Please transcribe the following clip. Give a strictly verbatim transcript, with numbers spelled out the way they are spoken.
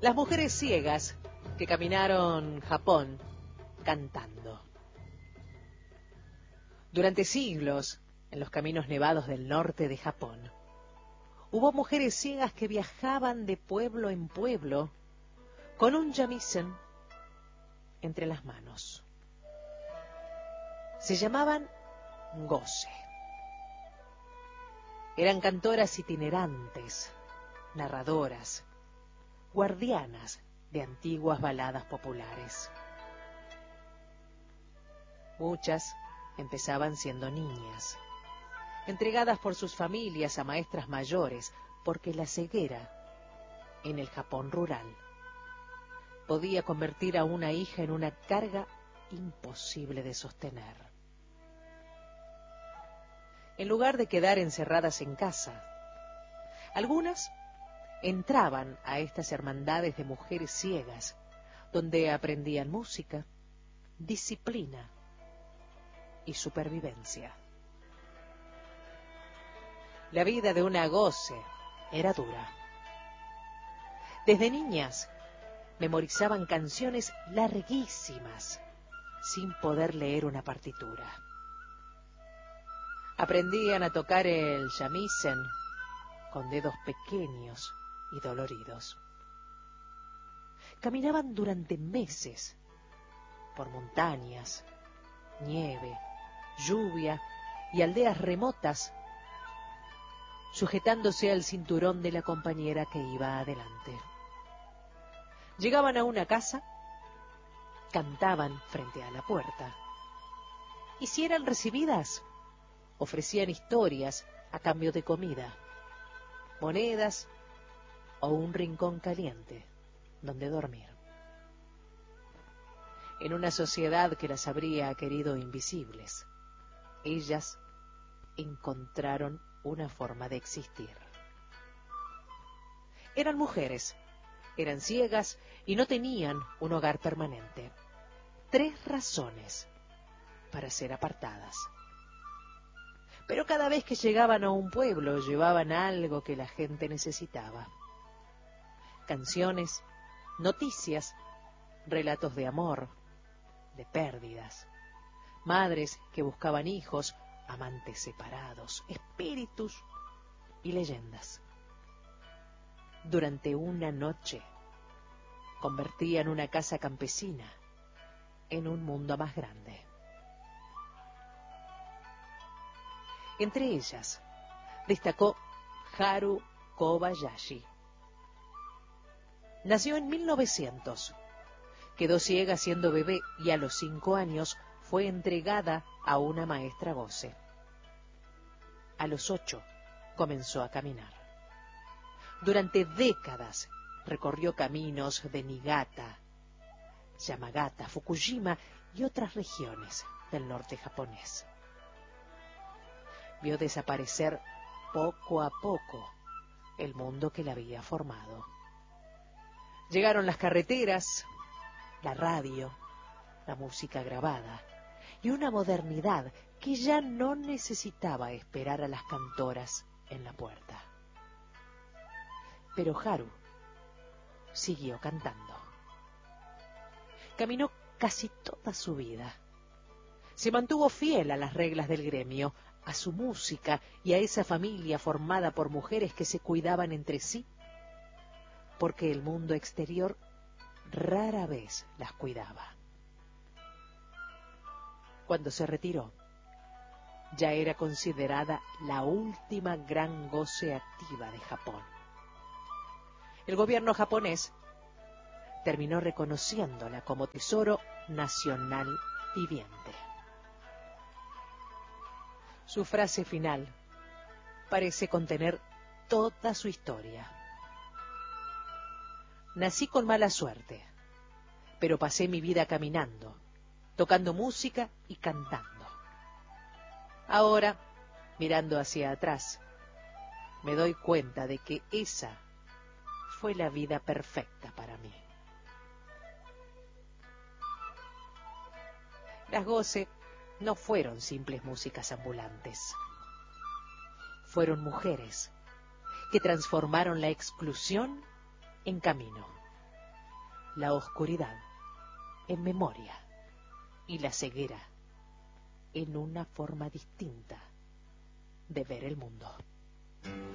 Las mujeres ciegas que caminaron Japón cantando. Durante siglos, en los caminos nevados del norte de Japón, hubo mujeres ciegas que viajaban de pueblo en pueblo con un shamisen entre las manos. Se llamaban Gose. Eran cantoras itinerantes, narradoras, guardianas de antiguas baladas populares. Muchas empezaban siendo niñas, entregadas por sus familias a maestras mayores, porque la ceguera, en el Japón rural, podía convertir a una hija en una carga imposible de sostener. En lugar de quedar encerradas en casa, algunas entraban a estas hermandades de mujeres ciegas, donde aprendían música, disciplina y supervivencia. La vida de una Gose era dura. Desde niñas memorizaban canciones larguísimas sin poder leer una partitura. Aprendían a tocar el shamisen con dedos pequeños y doloridos. Caminaban durante meses por montañas, nieve, lluvia y aldeas remotas, sujetándose al cinturón de la compañera que iba adelante. Llegaban a una casa, cantaban frente a la puerta, y si eran recibidas, ofrecían historias a cambio de comida, monedas o un rincón caliente donde dormir. En una sociedad que las habría querido invisibles, ellas encontraron una forma de existir. Eran mujeres, eran ciegas y no tenían un hogar permanente. Tres razones para ser apartadas. Pero cada vez que llegaban a un pueblo llevaban algo que la gente necesitaba. Canciones, noticias, relatos de amor, de pérdidas, madres que buscaban hijos, amantes separados, espíritus y leyendas. Durante una noche convertían una casa campesina en un mundo más grande. Entre ellas destacó Haru Kobayashi. Nació en mil novecientos. Quedó ciega siendo bebé y a los cinco años fue entregada a una maestra Gose. A los ocho comenzó a caminar. Durante décadas recorrió caminos de Niigata, Yamagata, Fukuyama y otras regiones del norte japonés. Vio desaparecer poco a poco el mundo que la había formado. Llegaron las carreteras, la radio, la música grabada y una modernidad que ya no necesitaba esperar a las cantoras en la puerta. Pero Haru siguió cantando. Caminó casi toda su vida. Se mantuvo fiel a las reglas del gremio, a su música y a esa familia formada por mujeres que se cuidaban entre sí, porque el mundo exterior rara vez las cuidaba. Cuando se retiró, ya era considerada la última gran Gose activa de Japón. El gobierno japonés terminó reconociéndola como tesoro nacional viviente. Su frase final parece contener toda su historia. Nací con mala suerte, pero pasé mi vida caminando, tocando música y cantando. Ahora, mirando hacia atrás, me doy cuenta de que esa fue la vida perfecta para mí. Las Gose no fueron simples músicas ambulantes. Fueron mujeres que transformaron la exclusión en camino, la oscuridad en memoria y la ceguera en una forma distinta de ver el mundo.